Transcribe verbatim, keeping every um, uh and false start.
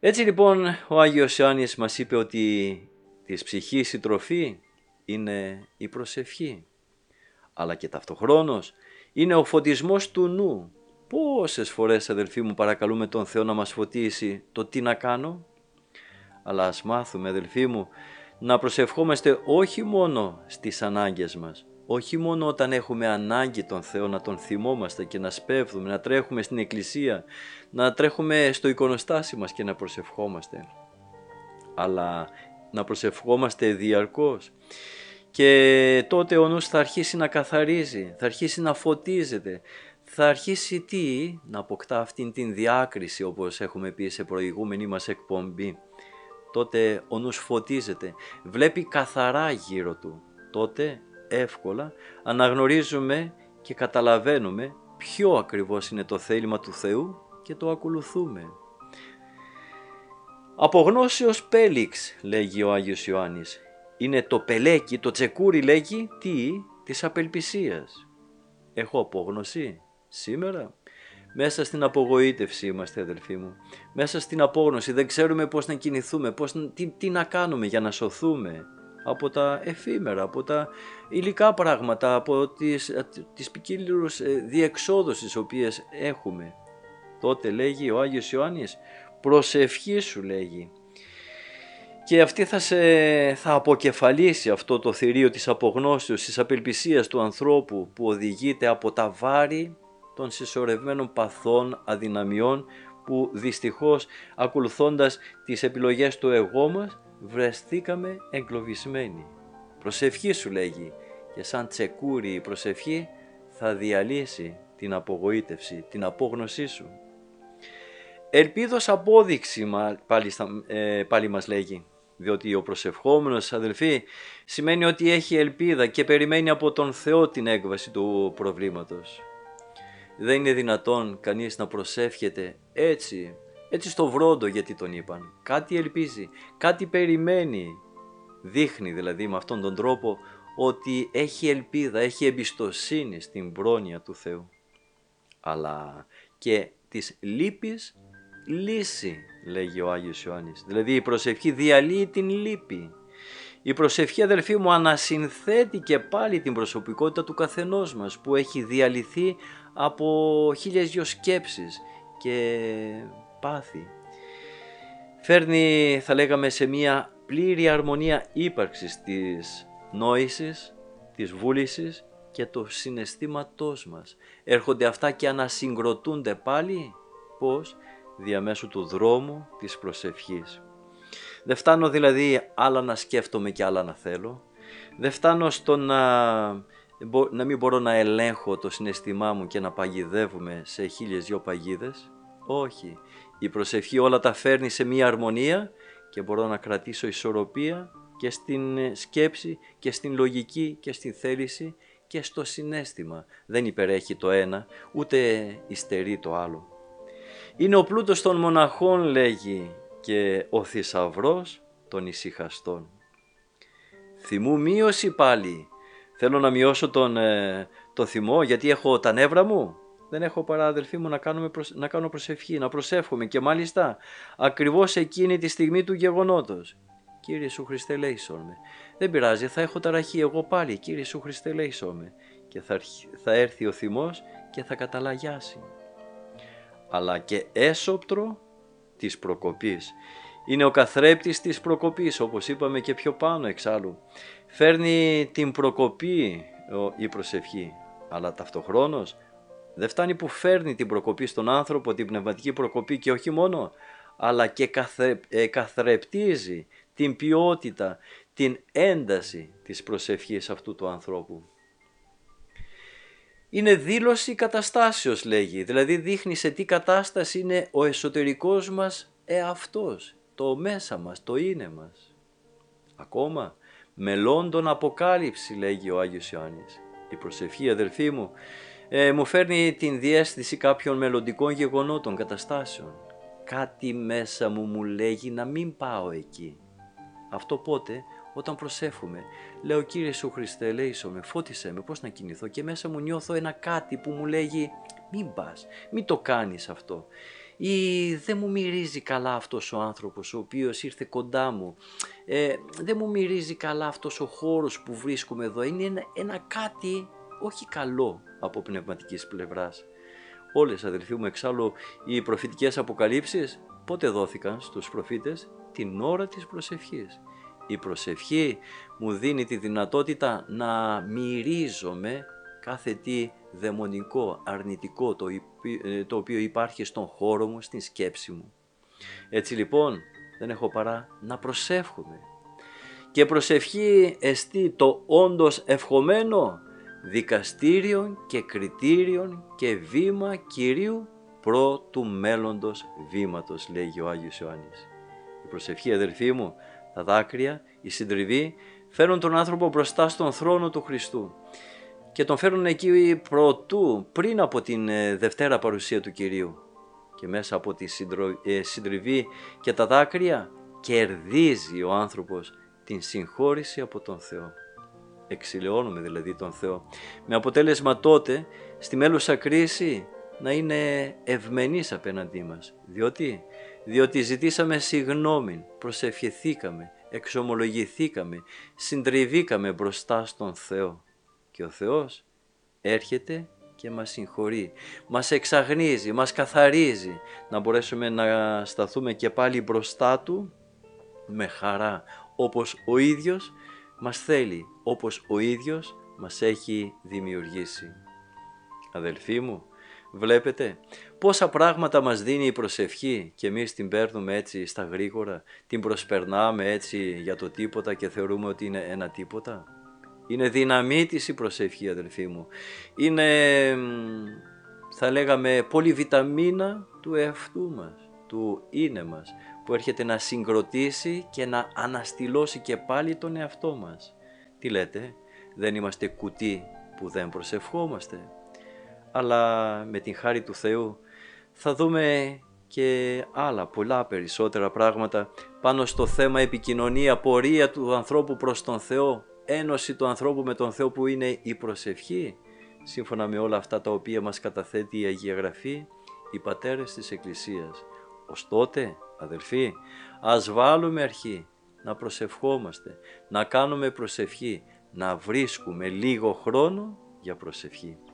Έτσι λοιπόν ο Άγιος Ιωάννης μας είπε ότι της ψυχής η τροφή είναι η προσευχή, αλλά και ταυτοχρόνως είναι ο φωτισμός του νου. Πόσες φορές, αδελφοί μου, παρακαλούμε τον Θεό να μας φωτίσει το τι να κάνω? Αλλά ας μάθουμε, αδελφοί μου, να προσευχόμαστε όχι μόνο στις ανάγκες μας, όχι μόνο όταν έχουμε ανάγκη τον Θεό να τον θυμόμαστε και να σπέβδουμε, να τρέχουμε στην εκκλησία, να τρέχουμε στο εικονοστάσι μας και να προσευχόμαστε, αλλά να προσευχόμαστε διαρκώς. Και τότε ο νους θα αρχίσει να καθαρίζει, θα αρχίσει να φωτίζεται, θα αρχίσει τι, να αποκτά αυτήν την διάκριση, όπως έχουμε πει σε προηγούμενη μας εκπομπή. Τότε ο νους φωτίζεται, βλέπει καθαρά γύρω του. Τότε εύκολα αναγνωρίζουμε και καταλαβαίνουμε ποιο ακριβώς είναι το θέλημα του Θεού και το ακολουθούμε. Από γνώσεως πέλιξ, λέγει ο Άγιος Ιωάννης. Είναι το πελέκι, το τσεκούρι, λέγει, τι, της απελπισίας. Έχω απόγνωση σήμερα? Μέσα στην απογοήτευση είμαστε, αδελφοί μου. Μέσα στην απόγνωση δεν ξέρουμε πώς να κινηθούμε, πώς, τι, τι να κάνουμε για να σωθούμε από τα εφήμερα, από τα υλικά πράγματα, από τις, τις ποικίλους διεξόδους τις οποίες έχουμε. Τότε λέγει ο Άγιος Ιωάννης, προσευχή σου, λέγει. Και αυτή θα, σε, θα αποκεφαλίσει αυτό το θηρίο της απογνώσεως, της απελπισίας του ανθρώπου που οδηγείται από τα βάρη των συσσωρευμένων παθών, αδυναμιών που δυστυχώς ακολουθώντας τις επιλογές του εγώ μας βρεθήκαμε εγκλωβισμένοι. Προσευχή σου, λέγει, και σαν τσεκούρι η προσευχή θα διαλύσει την απογοήτευση, την απόγνωσή σου. Ελπίδος απόδειξη πάλι, ε, πάλι μας λέγει, διότι ο προσευχόμενος, αδελφοί, σημαίνει ότι έχει ελπίδα και περιμένει από τον Θεό την έκβαση του προβλήματος. Δεν είναι δυνατόν κανείς να προσεύχεται έτσι, έτσι στο βρόντο, γιατί τον είπαν. Κάτι ελπίζει, κάτι περιμένει. Δείχνει δηλαδή με αυτόν τον τρόπο ότι έχει ελπίδα, έχει εμπιστοσύνη στην πρόνοια του Θεού. Αλλά και της λύπης λύση, λέγει ο Άγιος Ιωάννης. Δηλαδή η προσευχή διαλύει την λύπη. Η προσευχή, αδελφοί μου, ανασυνθέτει και πάλι την προσωπικότητα του καθενός μας που έχει διαλυθεί από χίλιες δυο σκέψεις και πάθη. Φέρνει, θα λέγαμε, σε μια πλήρη αρμονία ύπαρξης της νόησης, της βούλησης και του συναισθήματός μας. Έρχονται αυτά και ανασυγκροτούνται πάλι, πώς? Διαμέσου του δρόμου της προσευχής. Δεν φτάνω δηλαδή άλλα να σκέφτομαι και άλλα να θέλω. Δεν φτάνω στο να, να μην μπορώ να ελέγχω το συναισθημά μου και να παγιδεύουμε σε χίλιες δυο παγίδες. Όχι, η προσευχή όλα τα φέρνει σε μία αρμονία και μπορώ να κρατήσω ισορροπία και στην σκέψη και στην λογική και στην θέληση και στο συναίσθημα. Δεν υπερέχει το ένα, ούτε υστερεί το άλλο. Είναι ο πλούτος των μοναχών, λέγει, και ο θησαυρός των ησυχαστών. Θυμού μείωση πάλι. Θέλω να μειώσω τον, ε, το θυμό γιατί έχω τα νεύρα μου. Δεν έχω παρά, αδελφοί μου, να, κάνουμε, να κάνω προσευχή, να προσεύχομαι και μάλιστα ακριβώς εκείνη τη στιγμή του γεγονότος. Κύριε Ιησού Χριστέ, λέησόν με. Δεν πειράζει, θα έχω ταραχή εγώ πάλι. Κύριε Ιησού Χριστέ, λέησόν με. Και θα, θα έρθει ο θυμός και θα καταλαγιάσει. Αλλά και έσωπτρο της προκοπής. Είναι ο καθρέπτης της προκοπής, όπως είπαμε και πιο πάνω εξάλλου. Φέρνει την προκοπή η προσευχή, αλλά ταυτοχρόνως δεν φτάνει που φέρνει την προκοπή στον άνθρωπο, την πνευματική προκοπή, και όχι μόνο, αλλά και καθρε, ε, καθρεπτίζει την ποιότητα, την ένταση της προσευχής αυτού του ανθρώπου. Είναι δήλωση καταστάσεως, λέγει, δηλαδή δείχνει σε τι κατάσταση είναι ο εσωτερικός μας εαυτός, το μέσα μας, το είναι μας. Ακόμα, μελώντων αποκάλυψη, λέγει ο Άγιος Ιωάννης. Η προσευχή, αδελφοί μου, ε, μου φέρνει την διαίσθηση κάποιων μελλοντικών γεγονότων, καταστάσεων. Κάτι μέσα μου μου λέγει να μην πάω εκεί. Αυτό πότε? Όταν προσεύχομαι, λέω Κύριε Ιησού Χριστέ, λέησό με, φώτισέ με, πώς να κινηθώ, και μέσα μου νιώθω ένα κάτι που μου λέγει μην πας, μην το κάνεις αυτό. ή δεν μου μυρίζει καλά αυτός ο άνθρωπος ο οποίος ήρθε κοντά μου, ε, δεν μου μυρίζει καλά αυτός ο χώρος που βρίσκομαι εδώ, είναι ένα, ένα κάτι όχι καλό από πνευματικής πλευράς. Όλες, αδελφοί μου, εξάλλου οι προφητικές αποκαλύψεις πότε δόθηκαν στους προφήτες? Την ώρα της προσευχής. Η προσευχή μου δίνει τη δυνατότητα να μυρίζομαι κάθε τι δαιμονικό, αρνητικό το, το οποίο υπάρχει στον χώρο μου, στην σκέψη μου. Έτσι λοιπόν δεν έχω παρά να προσεύχομαι. Και προσευχή εστί το όντως ευχομένο δικαστήριον και κριτήριον και βήμα Κυρίου προ του μέλλοντος βήματος, λέγει ο Άγιος Ιωάννης. Η προσευχή, αδελφοί μου, τα δάκρυα, η συντριβή φέρουν τον άνθρωπο μπροστά στον θρόνο του Χριστού και τον φέρουν εκεί προτού, πριν από την Δευτέρα παρουσία του Κυρίου, και μέσα από τη συντριβή και τα δάκρυα κερδίζει ο άνθρωπος την συγχώρηση από τον Θεό. Εξηλαιώνουμε δηλαδή τον Θεό, με αποτέλεσμα τότε στη μέλουσα κρίση να είναι ευμενής απέναντί μας. Διότι, διότι ζητήσαμε συγγνώμη, προσευχηθήκαμε, εξομολογηθήκαμε, συντριβήκαμε μπροστά στον Θεό. Και ο Θεός έρχεται και μας συγχωρεί, μας εξαγνίζει, μας καθαρίζει, να μπορέσουμε να σταθούμε και πάλι μπροστά Του με χαρά, όπως ο ίδιος μας θέλει, όπως ο ίδιος μας έχει δημιουργήσει. Αδελφοί μου, βλέπετε πόσα πράγματα μας δίνει η προσευχή και εμείς την παίρνουμε έτσι στα γρήγορα, την προσπερνάμε έτσι για το τίποτα και θεωρούμε ότι είναι ένα τίποτα. Είναι δύναμή της η προσευχή, αδελφοί μου. Είναι, θα λέγαμε, πολυβιταμίνα του εαυτού μας, του είναι μας, που έρχεται να συγκροτήσει και να αναστηλώσει και πάλι τον εαυτό μας. Τι λέτε, δεν είμαστε κουτί που δεν προσευχόμαστε? Αλλά με την χάρη του Θεού θα δούμε και άλλα πολλά περισσότερα πράγματα πάνω στο θέμα επικοινωνία, πορεία του ανθρώπου προς τον Θεό, ένωση του ανθρώπου με τον Θεό που είναι η προσευχή, σύμφωνα με όλα αυτά τα οποία μας καταθέτει η Αγία Γραφή, οι πατέρες της Εκκλησίας. Ως τότε, αδελφοί, ας βάλουμε αρχή να προσευχόμαστε, να κάνουμε προσευχή, να βρίσκουμε λίγο χρόνο για προσευχή.